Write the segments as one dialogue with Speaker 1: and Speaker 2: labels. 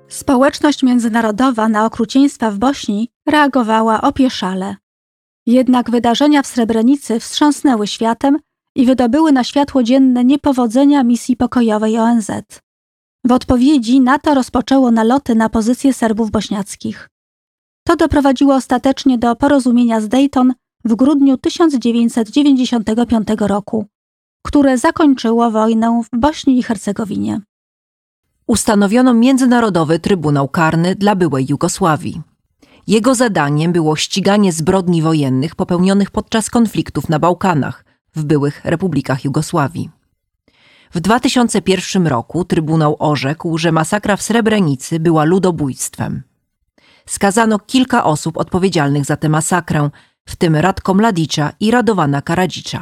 Speaker 1: Społeczność międzynarodowa na okrucieństwa w Bośni reagowała opieszale. Jednak wydarzenia w Srebrenicy wstrząsnęły światem i wydobyły na światło dzienne niepowodzenia misji pokojowej ONZ. W odpowiedzi NATO rozpoczęło naloty na pozycje Serbów bośniackich. To doprowadziło ostatecznie do porozumienia z Dayton w grudniu 1995 roku, które zakończyło wojnę w Bośni i Hercegowinie.
Speaker 2: Ustanowiono Międzynarodowy Trybunał Karny dla byłej Jugosławii. Jego zadaniem było ściganie zbrodni wojennych popełnionych podczas konfliktów na Bałkanach, w byłych republikach Jugosławii. W 2001 roku Trybunał orzekł, że masakra w Srebrenicy była ludobójstwem. Skazano kilka osób odpowiedzialnych za tę masakrę, w tym Ratko Mladića i Radovana Karadžića.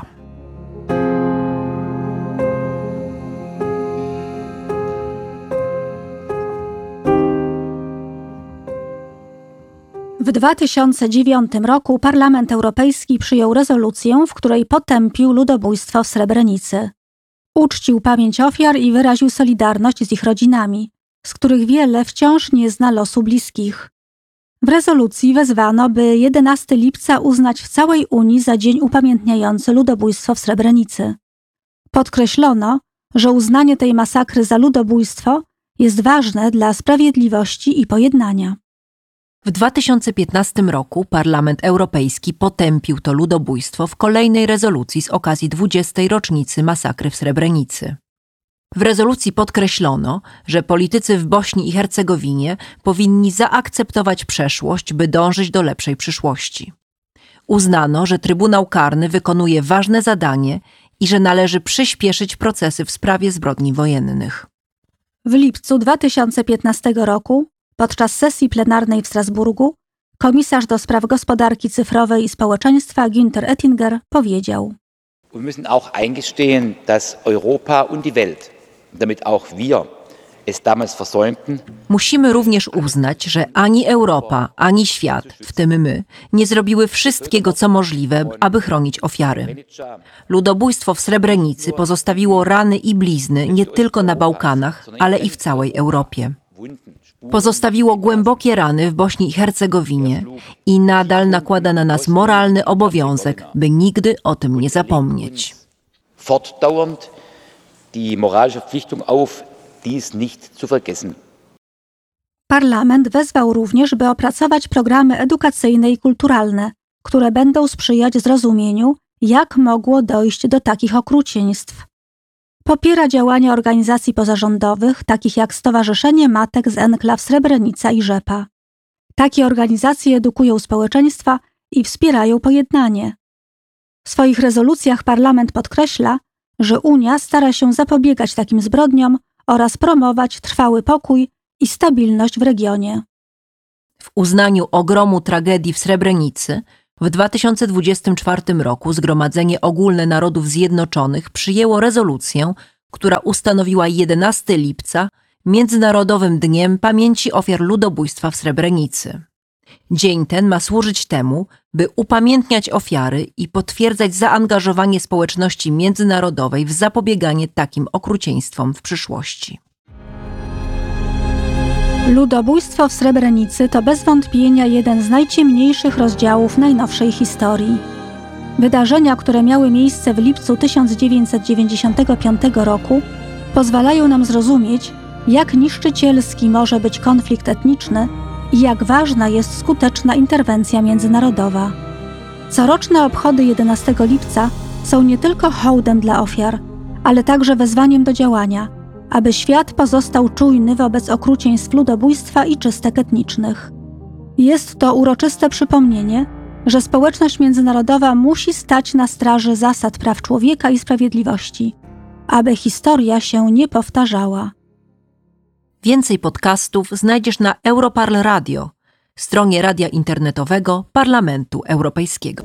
Speaker 1: W 2009 roku Parlament Europejski przyjął rezolucję, w której potępił ludobójstwo w Srebrenicy. Uczcił pamięć ofiar i wyraził solidarność z ich rodzinami, z których wiele wciąż nie zna losu bliskich. W rezolucji wezwano, by 11 lipca uznać w całej Unii za dzień upamiętniający ludobójstwo w Srebrenicy. Podkreślono, że uznanie tej masakry za ludobójstwo jest ważne dla sprawiedliwości i pojednania.
Speaker 2: W 2015 roku Parlament Europejski potępił to ludobójstwo w kolejnej rezolucji z okazji 20. rocznicy masakry w Srebrenicy. W rezolucji podkreślono, że politycy w Bośni i Hercegowinie powinni zaakceptować przeszłość, by dążyć do lepszej przyszłości. Uznano, że Trybunał Karny wykonuje ważne zadanie i że należy przyspieszyć procesy w sprawie zbrodni wojennych.
Speaker 1: W lipcu 2015 roku, podczas sesji plenarnej w Strasburgu, komisarz do spraw gospodarki cyfrowej i społeczeństwa Günther Oettinger powiedział:
Speaker 3: Wir müssen auch eingestehen, dass Europa und die Welt, damit auch wir es damals versäumten.
Speaker 2: Musimy również uznać, że ani Europa, ani świat, w tym my, nie zrobiły wszystkiego, co możliwe, aby chronić ofiary. Ludobójstwo w Srebrenicy pozostawiło rany i blizny nie tylko na Bałkanach, ale i w całej Europie. Pozostawiło głębokie rany w Bośni i Hercegowinie i nadal nakłada na nas moralny obowiązek, by nigdy o tym nie zapomnieć.
Speaker 3: Fortdauernd die moralische Verpflichtung auf, dies nicht zu vergessen.
Speaker 1: Parlament wezwał również, by opracować programy edukacyjne i kulturalne, które będą sprzyjać zrozumieniu, jak mogło dojść do takich okrucieństw. Popiera działania organizacji pozarządowych, takich jak Stowarzyszenie Matek z Enklaw Srebrenica i Rzepa. Takie organizacje edukują społeczeństwa i wspierają pojednanie. W swoich rezolucjach Parlament podkreśla, że Unia stara się zapobiegać takim zbrodniom oraz promować trwały pokój i stabilność w regionie.
Speaker 2: W uznaniu ogromu tragedii w Srebrenicy w 2024 roku Zgromadzenie Ogólne Narodów Zjednoczonych przyjęło rezolucję, która ustanowiła 11 lipca Międzynarodowym Dniem Pamięci Ofiar Ludobójstwa w Srebrenicy. Dzień ten ma służyć temu, by upamiętniać ofiary i potwierdzać zaangażowanie społeczności międzynarodowej w zapobieganie takim okrucieństwom w przyszłości.
Speaker 1: Ludobójstwo w Srebrenicy to bez wątpienia jeden z najciemniejszych rozdziałów najnowszej historii. Wydarzenia, które miały miejsce w lipcu 1995 roku, pozwalają nam zrozumieć, jak niszczycielski może być konflikt etniczny i jak ważna jest skuteczna interwencja międzynarodowa. Coroczne obchody 11 lipca są nie tylko hołdem dla ofiar, ale także wezwaniem do działania, aby świat pozostał czujny wobec okrucieństw ludobójstwa i czystek etnicznych. Jest to uroczyste przypomnienie, że społeczność międzynarodowa musi stać na straży zasad praw człowieka i sprawiedliwości, aby historia się nie powtarzała.
Speaker 2: Więcej podcastów znajdziesz na Europarl Radio, stronie radia internetowego Parlamentu Europejskiego.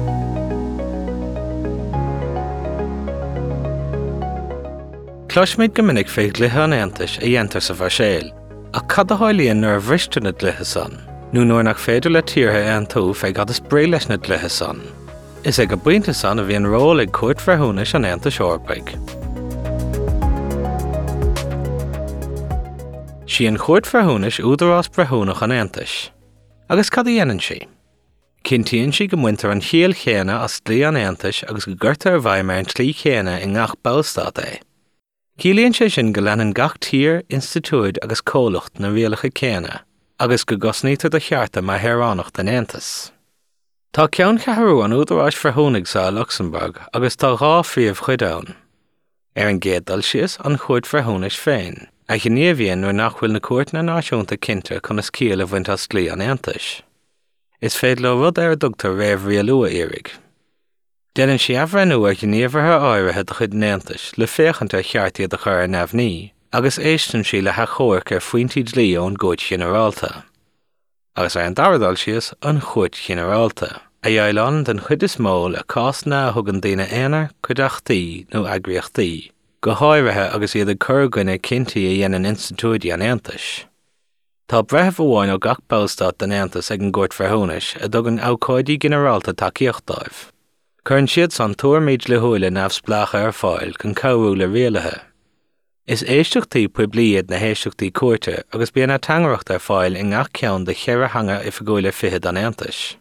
Speaker 4: Cloismid go minic faoi glutha an Aontais a dhéantar sa bhar séil, ach cad a háilíonn nuair a bhristear na glutha san, nó nuair nach féidir le tíortha Aontó feadh gadas bré leis na glutha san. Is ag go buinte san a bhíonn ról ag cuairt bharthúnais an Aontais Eorpaig. Si an chuirt bhrethúnais údarás bhrethúnach an Aontais. Agus cad a dhéanann si? Cintíonn si go muintear an chial chéana as tlí an Aontais agus go gcuirtear bhaid mar an tlí chéana i ngach ballstad é. Cílíonn sé sin go leanan gach tír, institúid agus cólacht na rialacha chéana, agus go gosnítar do chearta mar théaránach den Aontas. Tá ceann cheathrú an údarás bhrethúnaigh sa Luxembourg agus tá dhá phríomh chuid ann. Ar an gcéaddal sios an chuid bhrethúnais féin, a gníomhíonn nuair nach bhfuil na cuairt na náisiúnta cinnte chun is cíal a bhaint as tlí an Aontais. Is féad le rud ar a dugtar réamh rialua éirigh. Déanann si abhrenua gníomhartha áirithe do chuid Aontais le féchanta cheartaí a chur an naimhní, agus éistin si le chóirc ar faointí dlí ón gcuid generálta. Agus ar an dardal sios an chuid generálta, a dheilán den chuid is mó a cásna thugan daoine éanaar chuideachtaí nó agriochtaí, go háirithe agus iad a chur gine cinntaí a dhéanaan institúidí an Aontais. Tá brethbh amháin ó gach ballstad den Aontas ag an gcuirt bhrethúnais a dog an ócáidí generálta takeíochtáibh. Cuireann siad san tuairmid le thuaile neamhspleacha ar fáil chun cabhrú le rialathe. Is éisteachtaí poibliad na héisteachtaí cuairte agus bíonna teangareacht ar fáil i ngach ceann de chéire hanga i fagóile fichead an Aontais.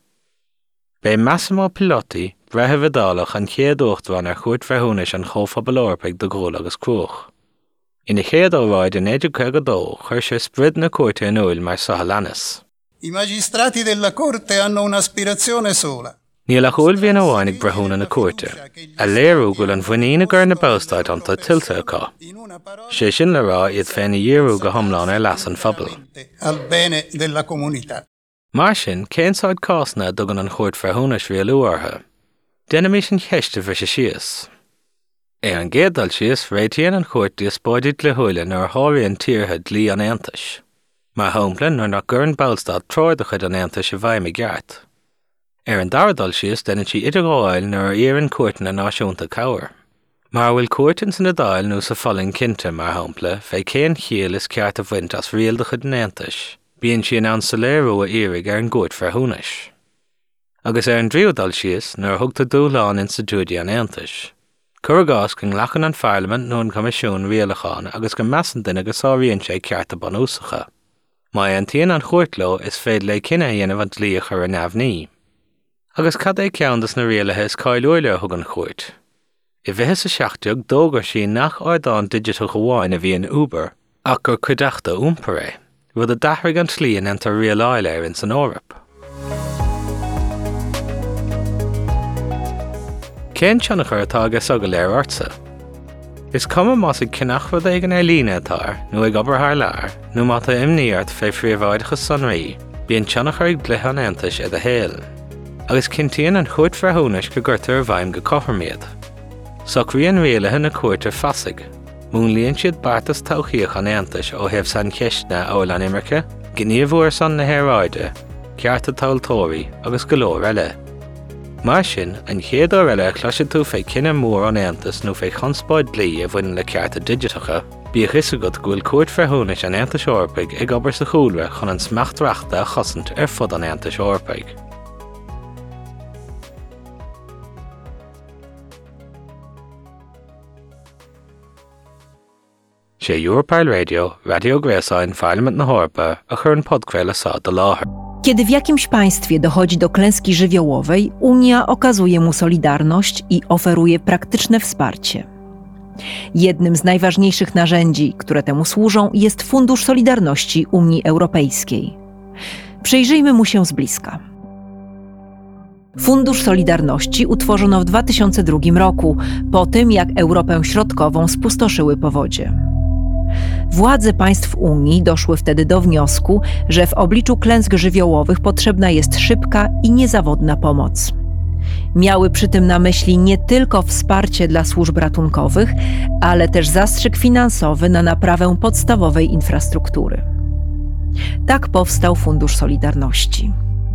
Speaker 4: Bé Massimo Pilotti brethbh adálach an chéad uachtarán ar chuirt bhrethúnais an chomhphobal Eorpaigh do ghuail agus cruach. Ina chéad óráid in 1952 chuir sé sprid na cuairte in uail mar sathalanas.
Speaker 5: I magistrati della corte hanno un'aspirazione sola.
Speaker 4: Níl a chúil bhíon amháin ag brethúna na cuairte, a léirú goil an bhaoine gur na ballstad anta tiltte acu. Sé sin le rá iad féin dhéarú go thomláin ar leas an phobal.
Speaker 5: Al bene della comunità.
Speaker 4: Mar sin, céinsáid cásna dogan an chuirt bhrethúnais rialúartha. Déanamí sin cheiste bhí sé síos. Ar an gcéaddal síos réitíonn an chuirt diaspóidead le thuaile nuair tháiríonn tíortha dlí an Aontais. Mar thompla nuair nach gur an ballstad tráid a chuid an Aontais a bhaim i gceart. Ar an dardal sios déanann si idirgháil nuair éireann cuairt na náisiúnta cabhair. Mar bhfuil cuairteann san nadail nó sa falling cinnte mar thompla, fé céan chial is ceart a bhaint as rial de chuid an Aontais. Bíonn si an ansaléirú a éirigh ar an gcuirt bhrethúnais. Agus ar an dríodal sios nuair thugta dúláán institúidí an Aontais. Cur gás go nglachan an Parliament nó an Comisiún Rialacháin agus go measan duine go sáiríonn sé ceart a banúsacha. Má an tíon an chuirtló is féad le cinenne dhéanamh an dlí a chur an naimhní. Agus cad é ceantas na rialathe is cáiliúile thug an chuirt. I bheitthe sa seachtúg dógar sí nach áidáin digital goháin a bhí an Uber, ach gur chuideachta úmpar é, rud a dathraigh an tlíon anta rialáil ar in san Eorp. Cén teannachar atá agus agad léir orsa. Is cuma más ag cinnachfad ag an airlíne atá, nó ag obair thar lear, nó mata imníart fé phríomháideachas sonraí, bíonn teannachar ag blithe an Aontais a héal. Agus cintíonn an chuirt bhrethúnais go gcuirtear bhaim go cothirméad. Socraíonn rialathe na cuairte fasig. Múnlíonn siad bartas todhchaíoch an Aontais ó thaobh san ceistne óil an Imirce, gníomhúir san na hÉaráide, cearta tailtóirí agus go leor eile. Mar sin, an chéad ó eile chluiseann tú fé cinenne mór an Aontas nó fé chunspáid bliath a bhain le cearta digitacha, bíodh is agad go bhfuil cuairt bhrethúnais an Aontais Eorpaigh ag obair sa chúlra chun an smeachtarachta a chosint ar fud an Aontais Eorpaigh. sé Europol Radio, Radio Gréasáin, Parliament na Eorpa, a chur an podcréile sa do láthair.
Speaker 2: Kiedy w jakimś państwie dochodzi do klęski żywiołowej, Unia okazuje mu solidarność i oferuje praktyczne wsparcie. Jednym z najważniejszych narzędzi, które temu służą, jest Fundusz Solidarności Unii Europejskiej. Przyjrzyjmy mu się z bliska. Fundusz Solidarności utworzono w 2002 roku, po tym jak Europę Środkową spustoszyły powodzie. Władze państw Unii doszły wtedy do wniosku, że w obliczu klęsk żywiołowych potrzebna jest szybka i niezawodna pomoc. Miały przy tym na myśli nie tylko wsparcie dla służb ratunkowych, ale też zastrzyk finansowy na naprawę podstawowej infrastruktury. Tak powstał Fundusz Solidarności.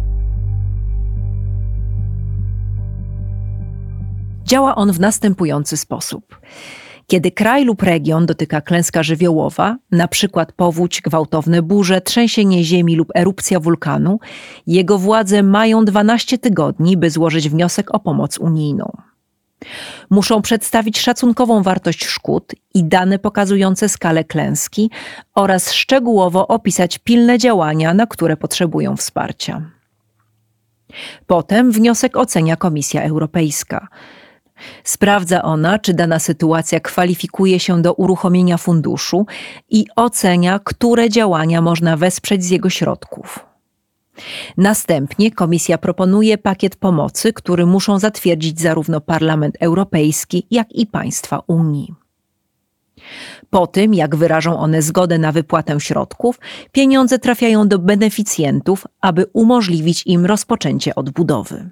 Speaker 2: Działa on w następujący sposób. Kiedy kraj lub region dotyka klęska żywiołowa, na przykład powódź, gwałtowne burze, trzęsienie ziemi lub erupcja wulkanu, jego władze mają 12 tygodni, by złożyć wniosek o pomoc unijną. Muszą przedstawić szacunkową wartość szkód i dane pokazujące skalę klęski oraz szczegółowo opisać pilne działania, na które potrzebują wsparcia. Potem wniosek ocenia Komisja Europejska. Sprawdza ona, czy dana sytuacja kwalifikuje się do uruchomienia funduszu i ocenia, które działania można wesprzeć z jego środków. Następnie Komisja proponuje pakiet pomocy, który muszą zatwierdzić zarówno Parlament Europejski, jak i państwa Unii. Po tym, jak wyrażą one zgodę na wypłatę środków, pieniądze trafiają do beneficjentów, aby umożliwić im rozpoczęcie odbudowy.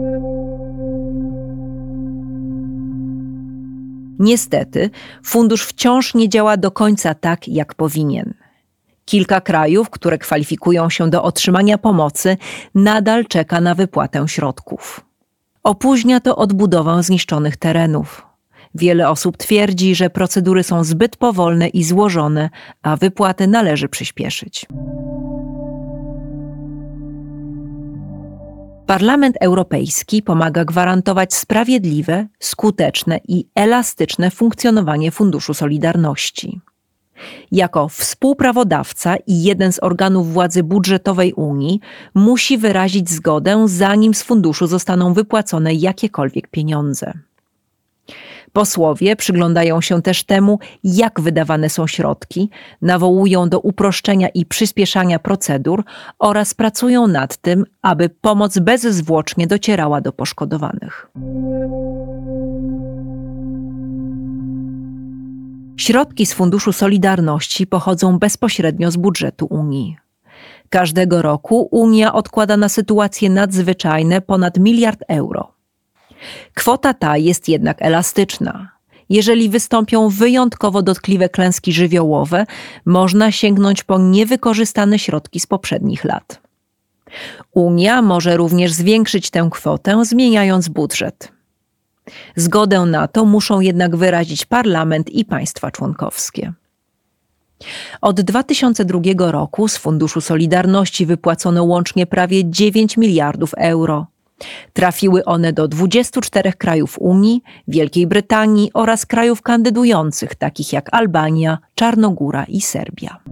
Speaker 2: Niestety, fundusz wciąż nie działa do końca tak, jak powinien. Kilka krajów, które kwalifikują się do otrzymania pomocy, nadal czeka na wypłatę środków. Opóźnia to odbudowę zniszczonych terenów. Wiele osób twierdzi, że procedury są zbyt powolne i złożone, a wypłaty należy przyspieszyć. Parlament Europejski pomaga gwarantować sprawiedliwe, skuteczne i elastyczne funkcjonowanie Funduszu Solidarności. Jako współprawodawca i jeden z organów władzy budżetowej Unii musi wyrazić zgodę, zanim z funduszu zostaną wypłacone jakiekolwiek pieniądze. Posłowie przyglądają się też temu, jak wydawane są środki, nawołują do uproszczenia i przyspieszania procedur oraz pracują nad tym, aby pomoc bezzwłocznie docierała do poszkodowanych. Środki z Funduszu Solidarności pochodzą bezpośrednio z budżetu Unii. Każdego roku Unia odkłada na sytuacje nadzwyczajne ponad 1 miliard euro. Kwota ta jest jednak elastyczna. Jeżeli wystąpią wyjątkowo dotkliwe klęski żywiołowe, można sięgnąć po niewykorzystane środki z poprzednich lat. Unia może również zwiększyć tę kwotę, zmieniając budżet. Zgodę na to muszą jednak wyrazić Parlament i państwa członkowskie. Od 2002 roku z Funduszu Solidarności wypłacono łącznie prawie 9 miliardów euro. Trafiły one do 24 krajów Unii, Wielkiej Brytanii oraz krajów kandydujących, takich jak Albania, Czarnogóra i Serbia.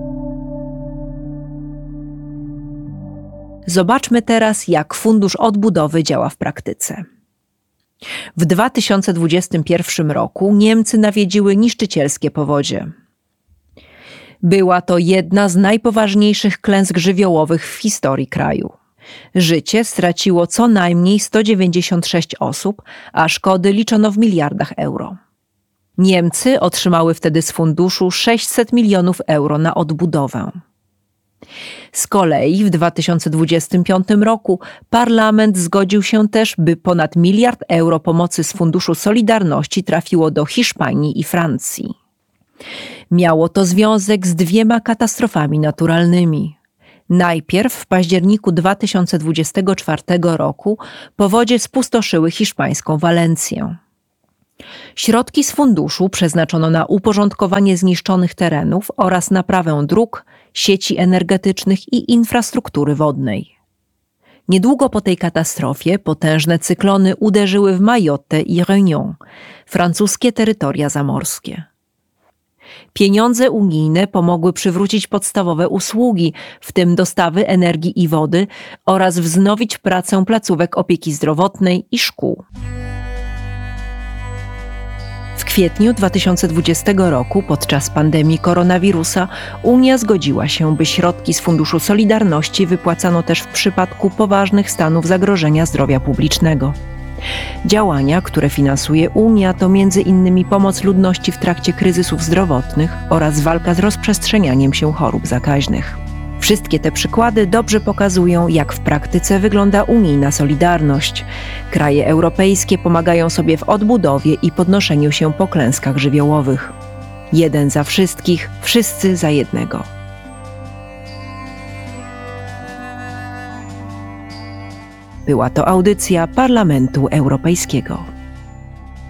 Speaker 2: Zobaczmy teraz, jak Fundusz Odbudowy działa w praktyce. W 2021 roku Niemcy nawiedziły niszczycielskie powodzie. Była to jedna z najpoważniejszych klęsk żywiołowych w historii kraju. Życie straciło co najmniej 196 osób, a szkody liczono w miliardach euro. Niemcy otrzymały wtedy z funduszu 600 milionów euro na odbudowę. Z kolei w 2025 roku Parlament zgodził się też, by ponad 1 miliard euro pomocy z Funduszu Solidarności trafiło do Hiszpanii i Francji. Miało to związek z 2 katastrofami naturalnymi. Najpierw w październiku 2024 roku powodzie spustoszyły hiszpańską Walencję. Środki z funduszu przeznaczono na uporządkowanie zniszczonych terenów oraz naprawę dróg, sieci energetycznych i infrastruktury wodnej. Niedługo po tej katastrofie potężne cyklony uderzyły w Mayotte i Réunion, francuskie terytoria zamorskie. Pieniądze unijne pomogły przywrócić podstawowe usługi, w tym dostawy energii i wody, oraz wznowić pracę placówek opieki zdrowotnej i szkół. W kwietniu 2020 roku, podczas pandemii koronawirusa, Unia zgodziła się, by środki z Funduszu Solidarności wypłacano też w przypadku poważnych stanów zagrożenia zdrowia publicznego. Działania, które finansuje Unia, to m.in. pomoc ludności w trakcie kryzysów zdrowotnych oraz walka z rozprzestrzenianiem się chorób zakaźnych. Wszystkie te przykłady dobrze pokazują, jak w praktyce wygląda unijna solidarność. Kraje europejskie pomagają sobie w odbudowie i podnoszeniu się po klęskach żywiołowych. Jeden za wszystkich, wszyscy za jednego. Była to audycja Parlamentu Europejskiego.